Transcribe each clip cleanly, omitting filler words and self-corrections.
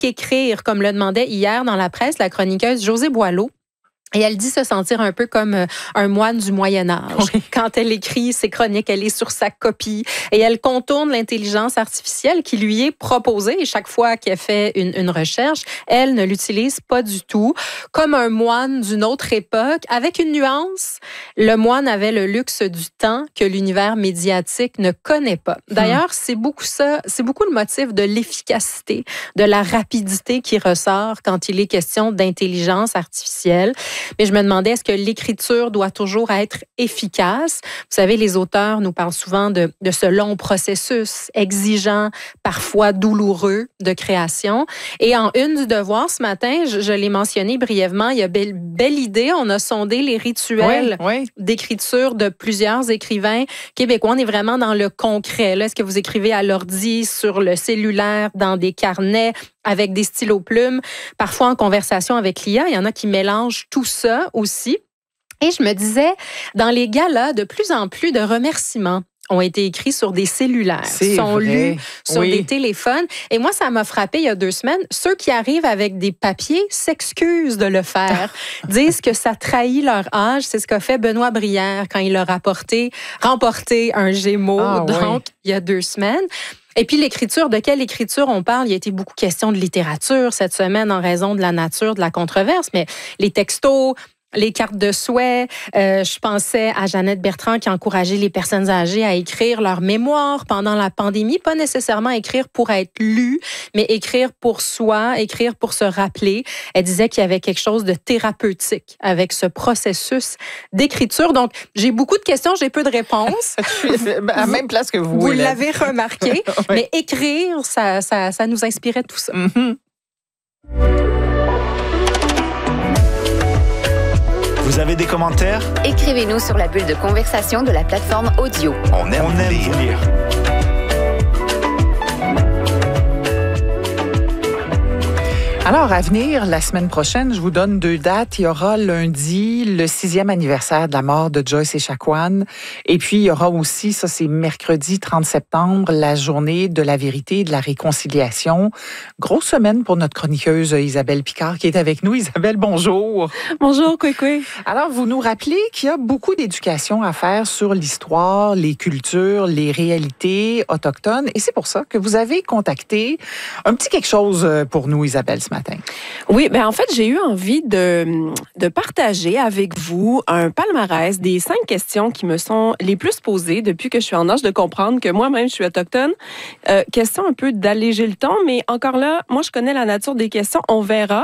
qu'écrire, comme le demandait hier dans la presse la chroniqueuse Josée Boileau. Et elle dit se sentir un peu comme un moine du Moyen Âge. Oui. Quand elle écrit ses chroniques, elle est sur sa copie et elle contourne l'intelligence artificielle qui lui est proposée. Et chaque fois qu'elle fait une recherche, elle ne l'utilise pas du tout. Comme un moine d'une autre époque, avec une nuance, le moine avait le luxe du temps que l'univers médiatique ne connaît pas. D'ailleurs, c'est beaucoup le motif de l'efficacité, de la rapidité qui ressort quand il est question d'intelligence artificielle. Mais je me demandais, est-ce que l'écriture doit toujours être efficace? Vous savez, les auteurs nous parlent souvent de ce long processus exigeant, parfois douloureux de création. Et en une du Devoir ce matin, je l'ai mentionné brièvement, il y a belle idée, on a sondé les rituels d'écriture de plusieurs écrivains québécois. On est vraiment dans le concret. Là, est-ce que vous écrivez à l'ordi, sur le cellulaire, dans des carnets, avec des stylos plumes, parfois en conversation avec l'IA? Il y en a qui mélangent tout ça aussi. Et je me disais, dans les galas, de plus en plus de remerciements ont été écrits sur des cellulaires, sont lus sur des téléphones. Et moi, ça m'a frappé il y a 2 semaines. Ceux qui arrivent avec des papiers s'excusent de le faire, disent que ça trahit leur âge. C'est ce qu'a fait Benoît Brière quand il a remporté un Gémeaux, il y a 2 semaines. Et puis l'écriture, de quelle écriture on parle? Il y a été beaucoup question de littérature cette semaine en raison de la nature de la controverse, mais les textos, les cartes de souhait. Je pensais à Jeannette Bertrand qui encourageait les personnes âgées à écrire leur mémoire pendant la pandémie. Pas nécessairement écrire pour être lu, mais écrire pour soi, écrire pour se rappeler. Elle disait qu'il y avait quelque chose de thérapeutique avec ce processus d'écriture. Donc, j'ai beaucoup de questions, j'ai peu de réponses. À la même place que vous. Vous l'avez remarqué. Mais écrire, ça nous inspirait tout ça. Mm-hmm. Vous avez des commentaires? Écrivez-nous sur la bulle de conversation de la plateforme audio. On aime vous lire. Alors, à venir, la semaine prochaine, je vous donne 2 dates. Il y aura lundi le 6e anniversaire de la mort de Joyce Echaquan. Et puis, il y aura aussi, ça c'est mercredi 30 septembre, la journée de la vérité et de la réconciliation. Grosse semaine pour notre chroniqueuse Isabelle Picard qui est avec nous. Isabelle, bonjour. Bonjour, Kwekwe. Alors, vous nous rappelez qu'il y a beaucoup d'éducation à faire sur l'histoire, les cultures, les réalités autochtones. Et c'est pour ça que vous avez contacté un petit quelque chose pour nous, Isabelle, ce matin. Oui, ben en fait, j'ai eu envie de partager avec vous un palmarès des 5 questions qui me sont les plus posées depuis que je suis en âge de comprendre que moi-même, je suis autochtone. Question un peu d'alléger le ton, mais encore là, moi, je connais la nature des questions. On verra.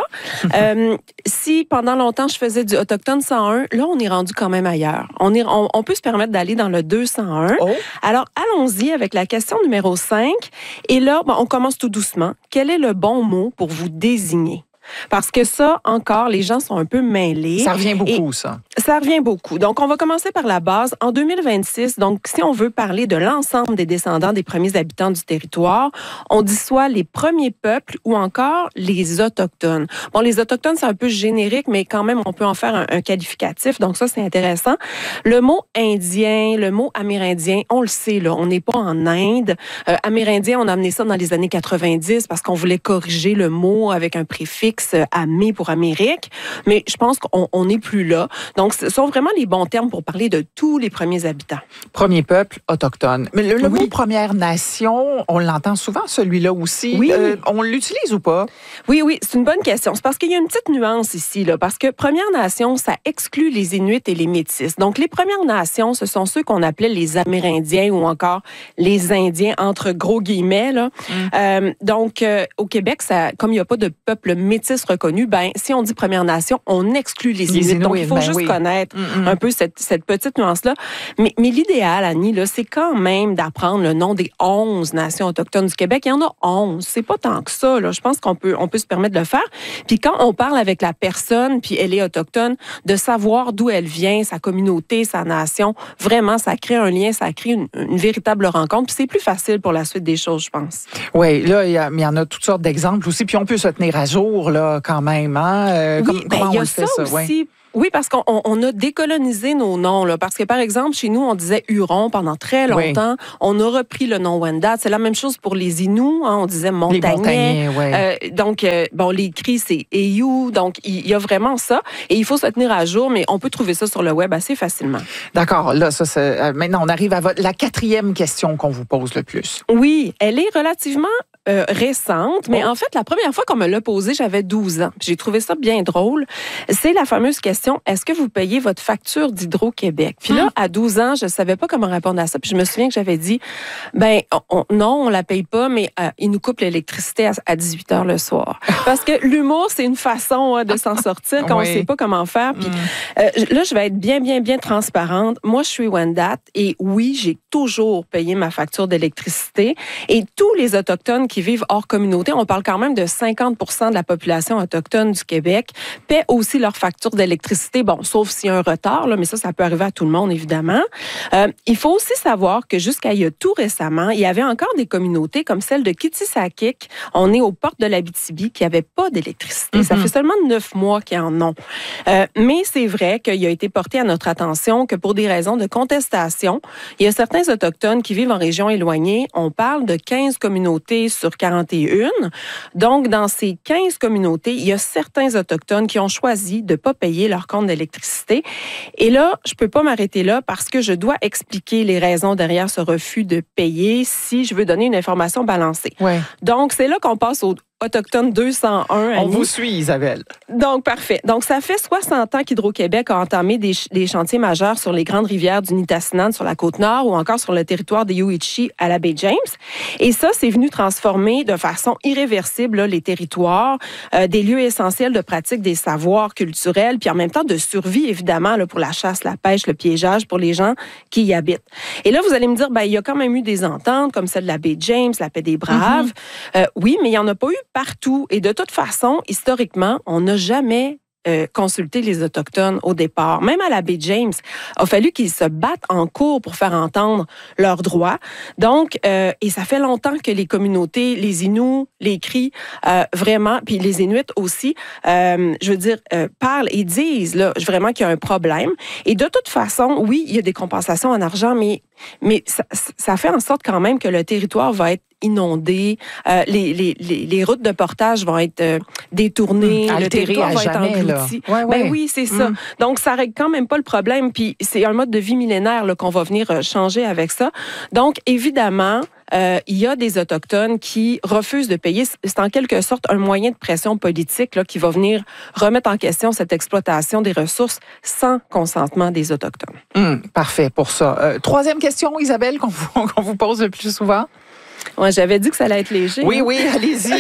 Si pendant longtemps, je faisais du autochtone 101, là, on est rendu quand même ailleurs. On peut se permettre d'aller dans le 201. Oh. Alors, allons-y avec la question numéro 5. Et là, on commence tout doucement. Quel est le bon mot pour vous désigner? Parce que ça, encore, les gens sont un peu mêlés. Ça revient beaucoup, ça. Ça revient beaucoup. Donc, on va commencer par la base. En 2026, donc, si on veut parler de l'ensemble des descendants des premiers habitants du territoire, on dit soit les premiers peuples ou encore les Autochtones. Bon, les Autochtones, c'est un peu générique, mais quand même, on peut en faire un qualificatif. Donc, ça, c'est intéressant. Le mot indien, le mot amérindien, on le sait, là, on n'est pas en Inde. Amérindien, on a amené ça dans les années 90 parce qu'on voulait corriger le mot avec un préfixe Amé pour Amérique, mais je pense qu'on n'est plus là. Donc, ce sont vraiment les bons termes pour parler de tous les premiers habitants. Premier peuple autochtone. Mais le mot Première Nation, on l'entend souvent, celui-là aussi. Oui. On l'utilise ou pas? Oui, c'est une bonne question. C'est parce qu'il y a une petite nuance ici, là, parce que Première Nation, ça exclut les Inuits et les Métis. Donc, les Premières Nations, ce sont ceux qu'on appelait les Amérindiens ou encore les Indiens, entre gros guillemets. Là. Donc, au Québec, comme il n'y a pas de peuple métis reconnu, ben si on dit Première Nation, on exclut les Inuits. Donc, il faut juste connaître un peu cette petite nuance-là. Mais l'idéal, Annie, là, c'est quand même d'apprendre le nom des 11 nations autochtones du Québec. Il y en a 11. C'est pas tant que ça. Là. Je pense qu'on peut se permettre de le faire. Puis quand on parle avec la personne, puis elle est autochtone, de savoir d'où elle vient, sa communauté, sa nation, vraiment, ça crée un lien, ça crée une véritable rencontre. Puis c'est plus facile pour la suite des choses, je pense. Oui, là, il y en a toutes sortes d'exemples aussi. Puis on peut se tenir à jour là, là, quand même. Hein? Comment il y on a le fait, ça? aussi. Oui, parce qu'on a décolonisé nos noms. Là, parce que, par exemple, chez nous, on disait Huron pendant très longtemps. Oui. On a repris le nom Wendat. C'est la même chose pour les Inuits. Hein, on disait Montagnais. Donc, les Cris, c'est Eyu. Donc, il y a vraiment ça. Et il faut se tenir à jour, mais on peut trouver ça sur le web assez facilement. D'accord. Là, maintenant, on arrive à la 4e question qu'on vous pose le plus. Oui, elle est relativement récente, mais en fait, la première fois qu'on me l'a posée, j'avais 12 ans. J'ai trouvé ça bien drôle. C'est la fameuse question, est-ce que vous payez votre facture d'Hydro-Québec? Puis là, à 12 ans, je ne savais pas comment répondre à ça. Puis je me souviens que j'avais dit, non, on la paye pas, mais ils nous coupent l'électricité à 18 h le soir. Parce que l'humour, c'est une façon de s'en sortir quand on ne sait pas comment faire. Puis là, je vais être bien transparente. Moi, je suis Wendat et oui, j'ai toujours payé ma facture d'électricité. Et tous les Autochtones qui vivent hors communauté, on parle quand même de 50 % de la population autochtone du Québec, paient aussi leur facture d'électricité, sauf s'il y a un retard, là, mais ça peut arriver à tout le monde, évidemment. Il faut aussi savoir que jusqu'à il y a tout récemment, il y avait encore des communautés comme celle de Kitsisakik, on est aux portes de l'Abitibi, qui n'avaient pas d'électricité. Ça fait seulement 9 mois qu'ils en ont. Mais c'est vrai qu'il a été porté à notre attention que pour des raisons de contestation, il y a certains Autochtones qui vivent en région éloignée. On parle de 15 communautés sur 41. Donc, dans ces 15 communautés, il y a certains Autochtones qui ont choisi de ne pas payer leur compte d'électricité. Et là, je ne peux pas m'arrêter là parce que je dois expliquer les raisons derrière ce refus de payer si je veux donner une information balancée. Ouais. Donc, c'est là qu'on passe au Autochtone 201. Annie. On vous suit, Isabelle. Donc, parfait. Donc, ça fait 60 ans qu'Hydro-Québec a entamé des chantiers majeurs sur les grandes rivières du Nitassinan, sur la Côte-Nord ou encore sur le territoire des Yuichi à la baie James. Et ça, c'est venu transformer de façon irréversible les territoires, des lieux essentiels de pratique des savoirs culturels, puis en même temps de survie, évidemment, pour la chasse, la pêche, le piégeage pour les gens qui y habitent. Et là, vous allez me dire, il y a quand même eu des ententes, comme celle de la baie James, la paix des Braves. Oui, mais il n'y en a pas eu partout. Et de toute façon, historiquement, on n'a jamais consulté les Autochtones au départ. Même à la baie James, il a fallu qu'ils se battent en cours pour faire entendre leurs droits. Donc, et ça fait longtemps que les communautés, les Inuits, les Cris, vraiment, puis les Inuits aussi, parlent et disent là, vraiment qu'il y a un problème. Et de toute façon, oui, il y a des compensations en argent, mais ça fait en sorte quand même que le territoire va être inondé, les routes de portage vont être détournées, le territoire va être englouti. Oui, c'est ça. Donc, ça règle quand même pas le problème, puis c'est un mode de vie millénaire là, qu'on va venir changer avec ça. Donc, évidemment, il y a des Autochtones qui refusent de payer. C'est en quelque sorte un moyen de pression politique là, qui va venir remettre en question cette exploitation des ressources sans consentement des Autochtones. Parfait pour ça. 3e question, Isabelle, qu'on vous pose le plus souvent. Ouais, j'avais dit que ça allait être léger. Oui, allez-y.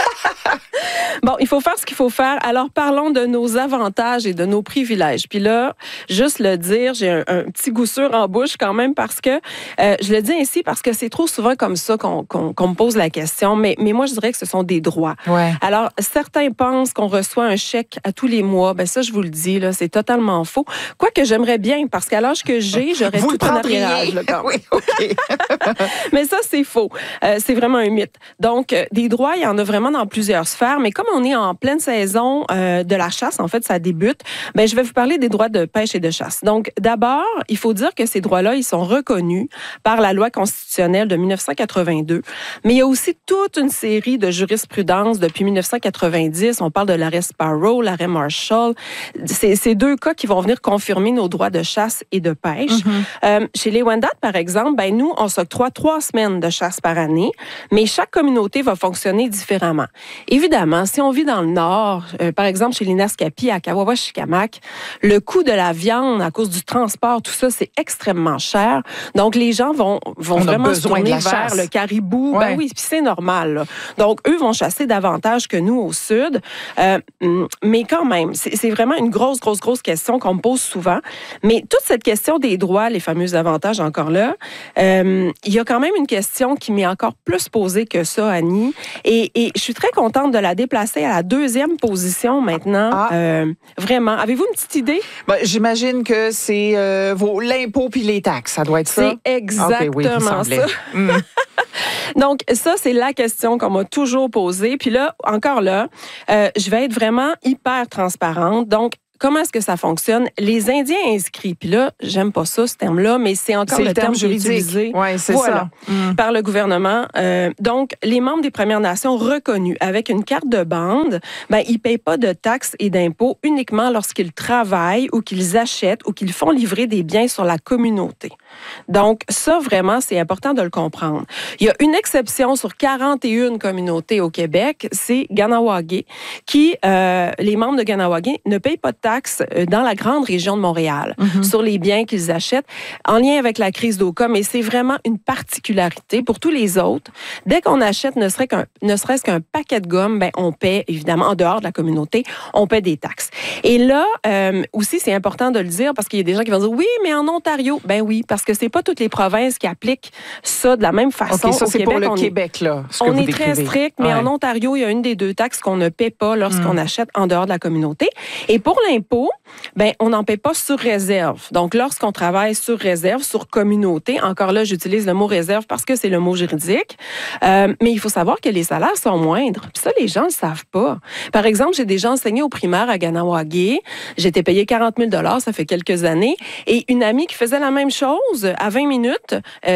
Bon, il faut faire ce qu'il faut faire. Alors, parlons de nos avantages et de nos privilèges. Puis là, juste le dire, j'ai un petit goût sûr en bouche quand même parce que, je le dis ainsi parce que c'est trop souvent comme ça qu'on me pose la question, mais moi, je dirais que ce sont des droits. Ouais. Alors, certains pensent qu'on reçoit un chèque à tous les mois. Ben ça, je vous le dis, là, c'est totalement faux. Quoique j'aimerais bien, parce qu'à l'âge que j'ai, j'aurais vous tout un arriérage. Oui, OK. Mais ça, c'est faux. C'est vraiment un mythe. Donc, des droits, il y en a vraiment dans plusieurs sphères, mais comme on est en pleine saison de la chasse, en fait, ça débute, je vais vous parler des droits de pêche et de chasse. Donc, d'abord, il faut dire que ces droits-là, ils sont reconnus par la loi constitutionnelle de 1982, mais il y a aussi toute une série de jurisprudences depuis 1990. On parle de l'arrêt Sparrow, l'arrêt Marshall. C'est 2 cas qui vont venir confirmer nos droits de chasse et de pêche. Chez les Wendat, par exemple, nous, on s'octroie 3 semaines de chasse par année, mais chaque communauté va fonctionner différemment. Évidemment, si on vit dans le Nord, par exemple chez les Naskapi, à Kawawa-Shikamak, le coût de la viande à cause du transport, tout ça, c'est extrêmement cher. Donc, les gens vont vraiment se tourner vers le caribou. Ouais. Oui, puis c'est normal. Là. Donc, eux vont chasser davantage que nous au sud. Mais quand même, c'est vraiment une grosse question qu'on me pose souvent. Mais toute cette question des droits, les fameux avantages encore là, il y a quand même une question qui m'est encore plus posée que ça, Annie. Et je suis très contente de la déplacer passer à la deuxième position maintenant. Vraiment. Avez-vous une petite idée? Ben, j'imagine que c'est l'impôt puis les taxes. Ça doit être ça? C'est exactement ça. Donc, ça, c'est la question qu'on m'a toujours posée. Puis là, encore là, je vais être vraiment hyper transparente. Donc, comment est-ce que ça fonctionne? Les Indiens inscrits, puis là, j'aime pas ça, ce terme-là, mais c'est encore le terme juridique. Utilisé, c'est ça. Par le gouvernement. Donc, les membres des Premières Nations reconnus avec une carte de bande, ben, ils payent pas de taxes et d'impôts uniquement lorsqu'ils travaillent ou qu'ils achètent ou qu'ils font livrer des biens sur la communauté. Donc, ça, vraiment, c'est important de le comprendre. Il y a une exception sur 41 communautés au Québec, c'est Ganawagé, qui, les membres de Ganawagé ne payent pas de taxes dans la grande région de Montréal sur les biens qu'ils achètent en lien avec la crise d'Oka, mais c'est vraiment une particularité. Pour tous les autres, dès qu'on achète ne serait-ce qu'un paquet de gomme, ben, on paie, évidemment, en dehors de la communauté, on paie des taxes. Et là, aussi, c'est important de le dire parce qu'il y a des gens qui vont dire, oui, mais en Ontario, ben oui, parce que c'est pas toutes les provinces qui appliquent ça de la même façon. OK, ça, c'est Québec, pour le Québec, là. On est très strict, mais en Ontario, il y a une des deux taxes qu'on ne paie pas lorsqu'on achète en dehors de la communauté. Et pour l'impôt, ben, on n'en paie pas sur réserve. Donc, lorsqu'on travaille sur réserve, sur communauté, encore là, j'utilise le mot réserve parce que c'est le mot juridique, mais il faut savoir que les salaires sont moindres. Puis ça, les gens ne le savent pas. Par exemple, j'ai déjà enseigné au primaire à Ganawagé. J'étais payée 40 000 $, ça fait quelques années. Et une amie qui faisait la même chose, à 20 minutes,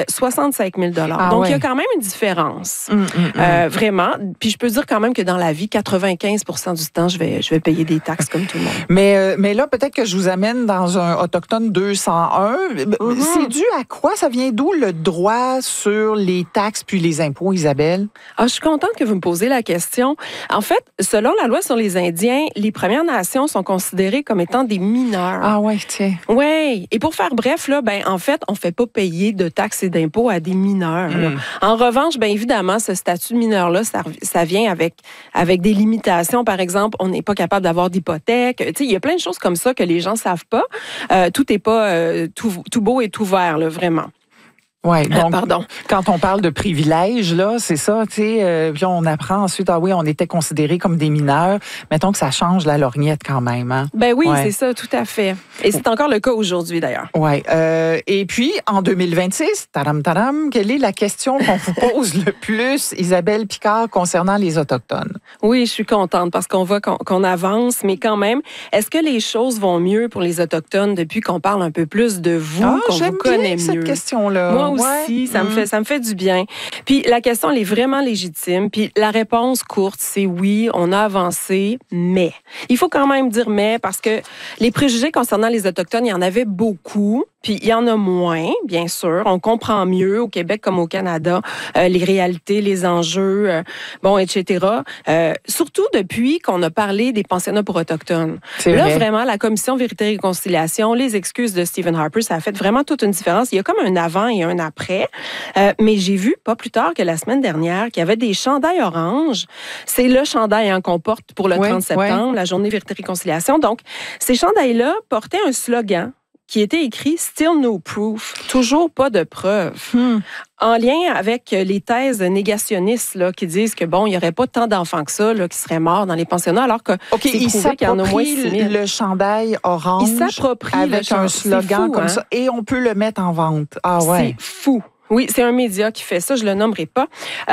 65 000 $. Donc, il y a quand même une différence. Vraiment. Puis je peux dire quand même que dans la vie, 95 % du temps, je vais payer des taxes comme tout le monde. Mais là, peut-être que je vous amène dans un Autochtone 201. C'est dû à quoi? Ça vient d'où le droit sur les taxes puis les impôts, Isabelle? Je suis contente que vous me posiez la question. En fait, selon la loi sur les Indiens, les Premières Nations sont considérées comme étant des mineurs. Ah ouais, tiens. Oui. Et pour faire bref, là, ben, en fait, on ne fait pas payer de taxes et d'impôts à des mineurs. En revanche, bien évidemment, ce statut de mineur-là, ça vient avec des limitations. Par exemple, on n'est pas capable d'avoir d'hypothèque. Tu sais, il y a plein de choses comme ça que les gens ne savent pas. Tout n'est pas tout beau et tout vert, là, vraiment. Oui, donc, quand on parle de privilèges, là, c'est ça, tu sais, puis on apprend ensuite, ah oui, on était considérés comme des mineurs. Mettons que ça change la lorgnette quand même, hein? Ben oui, c'est ça, tout à fait. Et c'est encore le cas aujourd'hui, d'ailleurs. Oui. Et puis, en 2026, taram, quelle est la question qu'on vous pose le plus, Isabelle Picard, concernant les Autochtones? Oui, je suis contente parce qu'on voit qu'on avance, mais quand même, est-ce que les choses vont mieux pour les Autochtones depuis qu'on parle un peu plus de vous, qu'on vous connaît mieux? Cette question-là. Moi aussi, ça me fait du bien. Puis la question, elle est vraiment légitime. Puis la réponse courte, c'est oui, on a avancé, mais. Il faut quand même dire mais parce que les préjugés concernant les Autochtones, il y en avait beaucoup. Puis il y en a moins, bien sûr. On comprend mieux au Québec comme au Canada les réalités, les enjeux, etc. Surtout depuis qu'on a parlé des pensionnats pour Autochtones. Là, vraiment, la Commission Vérité et Réconciliation, les excuses de Stephen Harper, ça a fait vraiment toute une différence. Il y a comme un avant et un après. Mais j'ai vu, pas plus tard que la semaine dernière, qu'il y avait des chandails oranges. C'est le chandail qu'on porte pour le 30 septembre, la Journée Vérité et Réconciliation. Donc, ces chandails-là portaient un slogan qui était écrit « Still no proof », toujours pas de preuves, en lien avec les thèses négationnistes là, qui disent que, bon, il n'y aurait pas tant d'enfants que ça là, qui seraient morts dans les pensionnats, alors que c'est prouvé qu'il y en a au moins 6 000. Le chandail orange avec un slogan comme ça, et on peut le mettre en vente. Ah ouais. C'est fou. Oui, c'est un média qui fait ça, je le nommerai pas.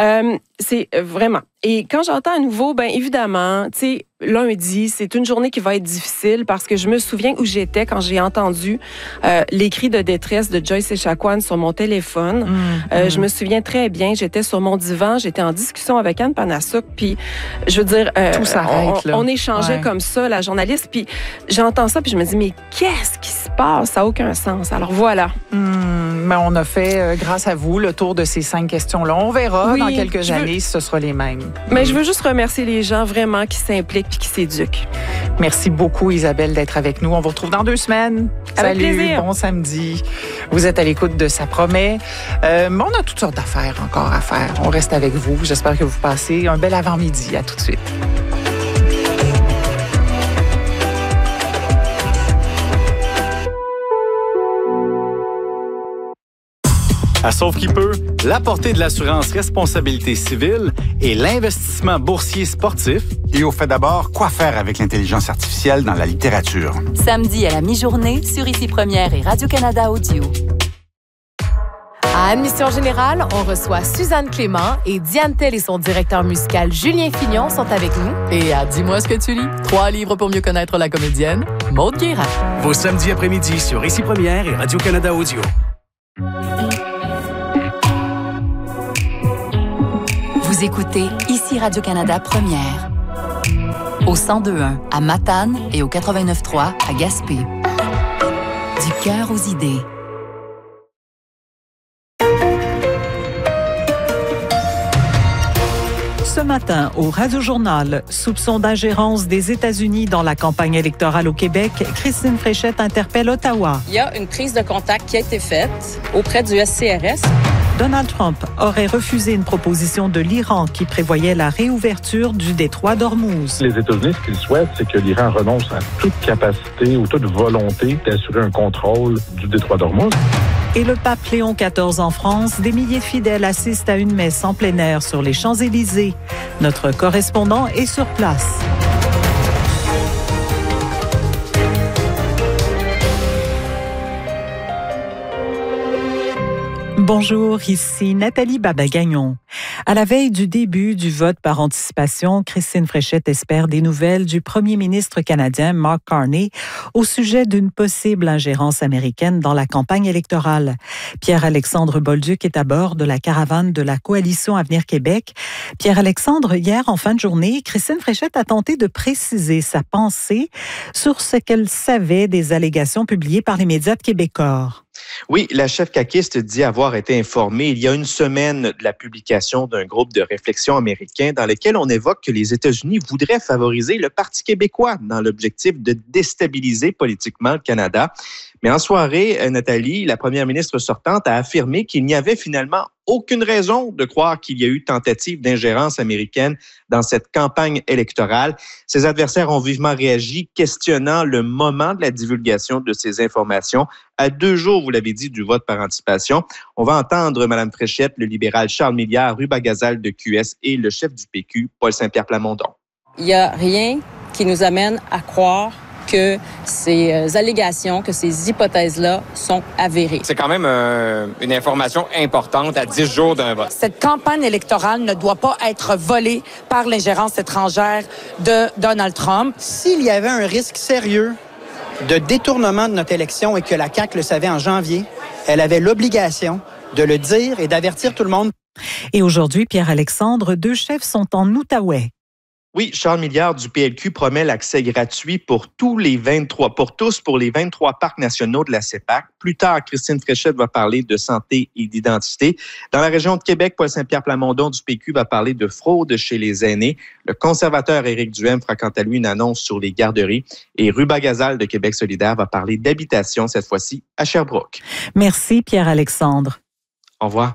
C'est vraiment. Et quand j'entends à nouveau, bien évidemment, tu sais, lundi, c'est une journée qui va être difficile parce que je me souviens où j'étais quand j'ai entendu les cris de détresse de Joyce Echaquan sur mon téléphone. Je me souviens très bien, j'étais sur mon divan, j'étais en discussion avec Anne Panasuk, puis je veux dire, tout s'arrête, on échangeait comme ça, la journaliste, puis j'entends ça, puis je me dis, mais qu'est-ce qui se passe? Ça n'a aucun sens. Alors voilà. Mais on a fait, grâce à vous, le tour de ces 5 questions-là. On verra dans quelques années si ce sera les mêmes. Mais je veux juste remercier les gens vraiment qui s'impliquent et qui s'éduquent. Merci beaucoup, Isabelle, d'être avec nous. On vous retrouve dans 2 semaines. Avec Salut, plaisir. Bon samedi. Vous êtes à l'écoute de Ça promet. On a toutes sortes d'affaires encore à faire. On reste avec vous. J'espère que vous passez un bel avant-midi. À tout de suite. À Sauve qui peut, la portée de l'assurance responsabilité civile et l'investissement boursier sportif. Et au fait d'abord, quoi faire avec l'intelligence artificielle dans la littérature? Samedi à la mi-journée sur Ici Première et Radio-Canada Audio. À Admission Générale, on reçoit Suzanne Clément et Diane Tell et son directeur musical Julien Fignon sont avec nous. Et à Dis-moi ce que tu lis, 3 livres pour mieux connaître la comédienne, Maude Guérin. Vos samedis après-midi sur Ici Première et Radio-Canada Audio. Vous écoutez Ici Radio-Canada Première. Au 102.1 à Matane et au 89.3 à Gaspé. Du cœur aux idées. Ce matin, au Radio-Journal, soupçon d'ingérence des États-Unis dans la campagne électorale au Québec, Christine Fréchette interpelle Ottawa. Il y a une prise de contact qui a été faite auprès du SCRS. Donald Trump aurait refusé une proposition de l'Iran qui prévoyait la réouverture du détroit d'Ormuz. Les États-Unis, ce qu'ils souhaitent, c'est que l'Iran renonce à toute capacité ou toute volonté d'assurer un contrôle du détroit d'Ormuz. Et le pape Léon XIV en France, des milliers de fidèles assistent à une messe en plein air sur les Champs-Élysées. Notre correspondant est sur place. Bonjour, ici Nathalie Baba-Gagnon. À la veille du début du vote par anticipation, Christine Fréchette espère des nouvelles du premier ministre canadien Mark Carney au sujet d'une possible ingérence américaine dans la campagne électorale. Pierre-Alexandre Bolduc est à bord de la caravane de la Coalition Avenir Québec. Pierre-Alexandre, hier en fin de journée, Christine Fréchette a tenté de préciser sa pensée sur ce qu'elle savait des allégations publiées par les médias de québécois. Oui, la chef caquiste dit avoir été informée il y a une semaine de la publication d'un groupe de réflexion américain dans lequel on évoque que les États-Unis voudraient favoriser le Parti québécois dans l'objectif de déstabiliser politiquement le Canada. Mais en soirée, Nathalie, la première ministre sortante, a affirmé qu'il n'y avait finalement aucune raison de croire qu'il y a eu tentative d'ingérence américaine dans cette campagne électorale. Ses adversaires ont vivement réagi, questionnant le moment de la divulgation de ces informations. À 2 jours, vous l'avez dit, du vote par anticipation. On va entendre Mme Fréchette, le libéral Charles Milliard, Ruba Gazal de QS et le chef du PQ, Paul Saint-Pierre Plamondon. Il n'y a rien qui nous amène à croire que ces allégations, que ces hypothèses-là sont avérées. C'est quand même une information importante à 10 jours d'un vote. Cette campagne électorale ne doit pas être volée par l'ingérence étrangère de Donald Trump. S'il y avait un risque sérieux de détournement de notre élection et que la CAQ le savait en janvier, elle avait l'obligation de le dire et d'avertir tout le monde. Et aujourd'hui, Pierre-Alexandre, 2 chefs sont en Outaouais. Oui, Charles Milliard du PLQ promet l'accès gratuit pour tous les 23 parcs nationaux de la CEPAC. Plus tard, Christine Fréchette va parler de santé et d'identité. Dans la région de Québec, Paul Saint-Pierre Plamondon du PQ va parler de fraude chez les aînés. Le conservateur Éric Duhaime fera quant à lui une annonce sur les garderies. Et Ruba Gazal de Québec solidaire va parler d'habitation, cette fois-ci à Sherbrooke. Merci Pierre-Alexandre. Au revoir.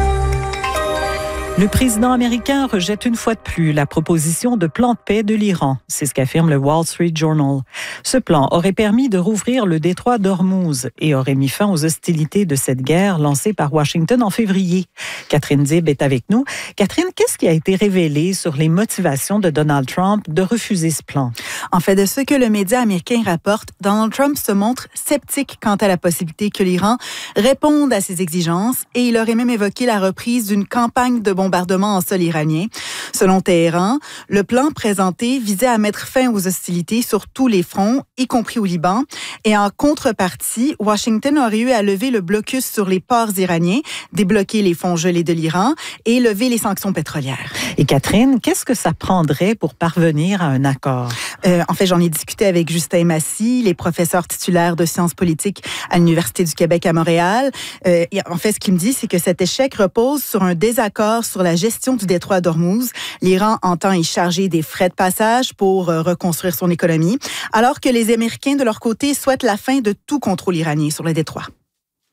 Le président américain rejette une fois de plus la proposition de plan de paix de l'Iran. C'est ce qu'affirme le Wall Street Journal. Ce plan aurait permis de rouvrir le détroit d'Ormuz et aurait mis fin aux hostilités de cette guerre lancée par Washington en février. Catherine Dib est avec nous. Catherine, qu'est-ce qui a été révélé sur les motivations de Donald Trump de refuser ce plan? En fait, de ce que le média américain rapporte, Donald Trump se montre sceptique quant à la possibilité que l'Iran réponde à ses exigences et il aurait même évoqué la reprise d'une campagne de bombardement en sol iranien. Selon Téhéran, le plan présenté visait à mettre fin aux hostilités sur tous les fronts, y compris au Liban. Et en contrepartie, Washington aurait eu à lever le blocus sur les ports iraniens, débloquer les fonds gelés de l'Iran et lever les sanctions pétrolières. Et Catherine, qu'est-ce que ça prendrait pour parvenir à un accord? En fait, j'en ai discuté avec Justin Massy, les professeurs titulaires de sciences politiques à l'Université du Québec à Montréal. En fait, ce qu'il me dit, c'est que cet échec repose sur un désaccord sur la gestion du détroit d'Ormuz. L'Iran entend y charger des frais de passage pour reconstruire son économie, alors que les Américains, de leur côté, souhaitent la fin de tout contrôle iranien sur le détroit.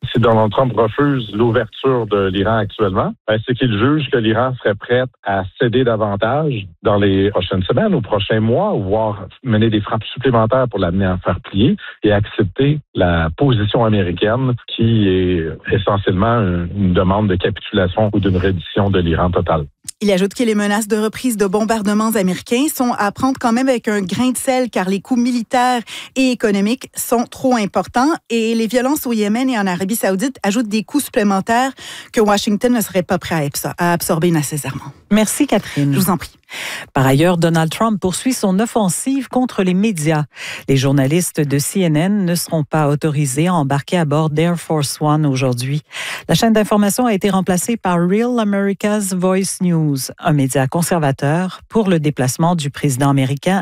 Si Donald Trump refuse l'ouverture de l'Iran actuellement, c'est qu'il juge que l'Iran serait prête à céder davantage dans les prochaines semaines ou prochains mois, voire mener des frappes supplémentaires pour l'amener à faire plier et accepter la position américaine qui est essentiellement une demande de capitulation ou d'une reddition de l'Iran totale. Il ajoute que les menaces de reprise de bombardements américains sont à prendre quand même avec un grain de sel car les coûts militaires et économiques sont trop importants et les violences au Yémen et en Arabie Saoudite ajoutent des coûts supplémentaires que Washington ne serait pas prêt à absorber nécessairement. Merci Catherine. Je vous en prie. Par ailleurs, Donald Trump poursuit son offensive contre les médias. Les journalistes de CNN ne seront pas autorisés à embarquer à bord d'Air Force One aujourd'hui. La chaîne d'information a été remplacée par Real America's Voice News, un média conservateur pour le déplacement du président américain